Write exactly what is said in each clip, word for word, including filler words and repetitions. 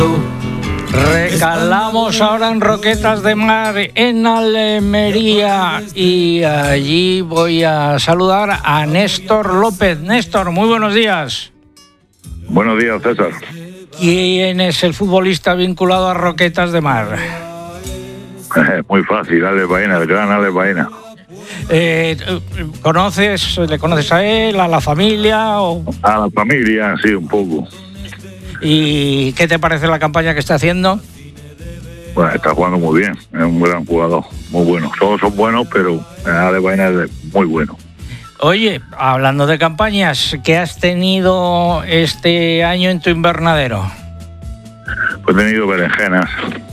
Recalamos ahora en Roquetas de Mar, en Almería, y allí voy a saludar a Néstor López. Néstor, muy buenos días. Buenos días, César. ¿Quién es el futbolista vinculado a Roquetas de Mar? Muy fácil, Alex Baena, el gran Alex Baena. Eh, ¿Conoces, le conoces a él, a la familia? O... A la familia, sí, un poco. ¿Y qué te parece la campaña que está haciendo? Bueno, está jugando muy bien, es un gran jugador, muy bueno. Todos son buenos, pero Alex Baena es muy bueno. Oye, hablando de campañas, ¿qué has tenido este año en tu invernadero? Pues he tenido berenjenas.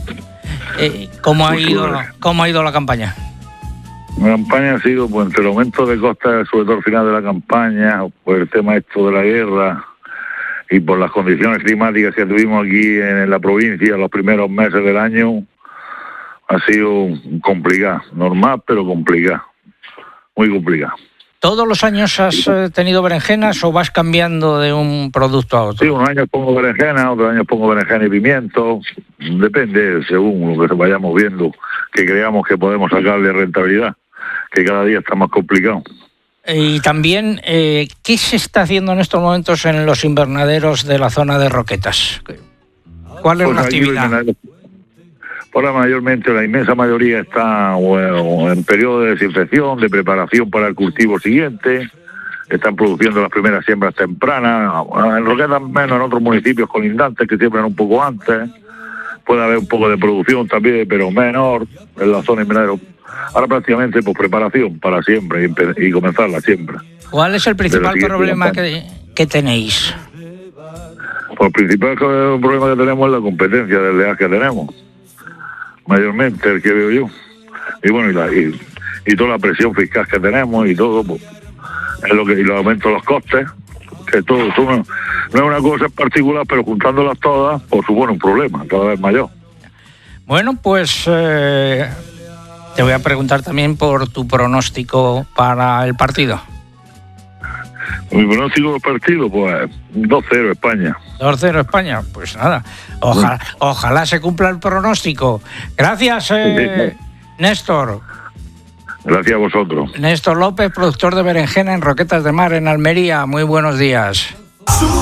Eh, ¿cómo, ha ido, ¿Cómo ha ido la campaña? La campaña ha sido, pues, entre el aumento de costas, sobre todo al final de la campaña, por el tema esto de la guerra y por las condiciones climáticas que tuvimos aquí en la provincia los primeros meses del año, ha sido complicado, normal pero complicado, muy complicado. ¿Todos los años has tenido berenjenas o vas cambiando de un producto a otro? Sí, unos años pongo berenjena, otros años pongo berenjena y pimiento, depende según lo que vayamos viendo, que creamos que podemos sacarle rentabilidad, que cada día está más complicado. Y también, eh, ¿qué se está haciendo en estos momentos en los invernaderos de la zona de Roquetas? ¿Cuál es pues la actividad? Por la mayormente, la inmensa mayoría está bueno, en periodo de desinfección, de preparación para el cultivo siguiente. Están produciendo las primeras siembras tempranas. En Roquetas menos, en otros municipios colindantes que siembran un poco antes. Puede haber un poco de producción también, pero menor en la zona invernadero. Ahora prácticamente pues preparación para siembra y, y comenzar la siembra. ¿Cuál es el principal problema que, que tenéis? Pues el principal problema que tenemos es la competencia del leal que tenemos. Mayormente el que veo yo. Y bueno, y, la, y, y toda la presión fiscal que tenemos y todo, pues, es lo que, y el aumento de los costes, que todo, eso no, no es una cosa en particular, pero juntándolas todas, pues supone un problema cada vez mayor. Bueno, pues eh, te voy a preguntar también por tu pronóstico para el partido. Mi pronóstico del partido, pues dos cero España. dos cero España, pues nada, ojalá, ojalá se cumpla el pronóstico. Gracias, eh, Néstor. Gracias a vosotros. Néstor López, productor de berenjena en Roquetas de Mar, en Almería. Muy buenos días.